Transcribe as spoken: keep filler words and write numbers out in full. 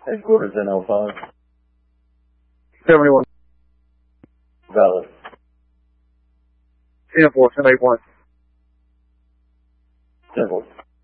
Headquarters in oh five. seventy-one. Valid. ten four, ten eight one. ten four.